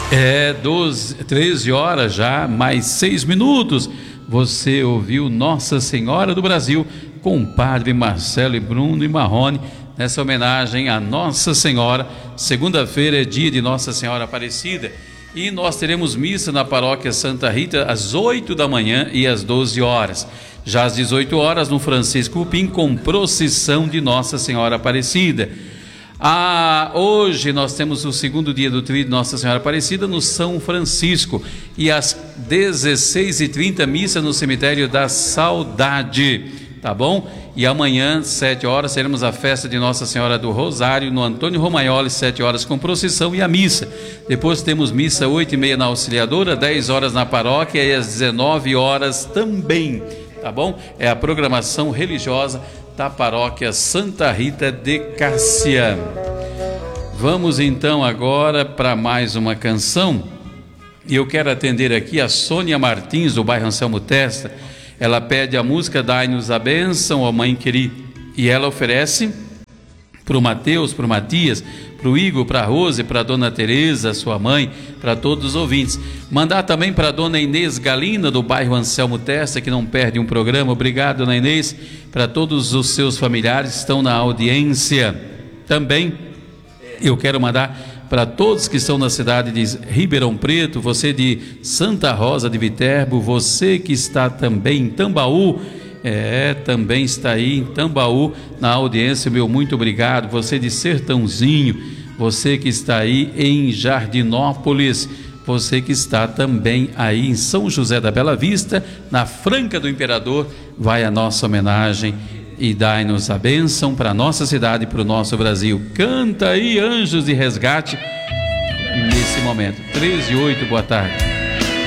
13 horas já, mais 6 minutos. Você ouviu Nossa Senhora do Brasil com o Padre Marcelo e Bruno e Marrone, nessa homenagem a Nossa Senhora. Segunda-feira é dia de Nossa Senhora Aparecida e nós teremos missa na paróquia Santa Rita às 8 da manhã e às 12 horas. Já às 18 horas no Francisco Cupim, com procissão de Nossa Senhora Aparecida. Hoje nós temos o segundo dia do tríduo de Nossa Senhora Aparecida no São Francisco, e às 16h30 missa no cemitério da Saudade, tá bom? E amanhã 7 horas teremos a festa de Nossa Senhora do Rosário no Antônio Romagnoli, 7 horas com procissão e a missa. Depois temos missa 8h30 na Auxiliadora, 10 horas na paróquia e às 19 horas também, tá bom? É a programação religiosa da paróquia Santa Rita de Cássia. Vamos então agora para mais uma canção, e eu quero atender aqui a Sônia Martins, do bairro Anselmo Testa. Ela pede a música Dai-nos a Bênção, ó Mãe Querida, e ela oferece para o Mateus, para o Matias, para o Igor, para a Rose, para a Dona Tereza, sua mãe, para todos os ouvintes. Mandar também para a Dona Inês Galina, do bairro Anselmo Testa, que não perde um programa. Obrigado, Dona Inês. Para todos os seus familiares que estão na audiência. Também eu quero mandar para todos que estão na cidade de Ribeirão Preto, você de Santa Rosa de Viterbo, você que está também em Tambaú, também está aí em Tambaú na audiência, meu muito obrigado. Você de Sertãozinho, você que está aí em Jardinópolis, você que está também aí em São José da Bela Vista, na Franca do Imperador, vai a nossa homenagem e dai-nos a bênção para a nossa cidade e para o nosso Brasil. Canta aí, Anjos de Resgate, nesse momento. 13h08, boa tarde.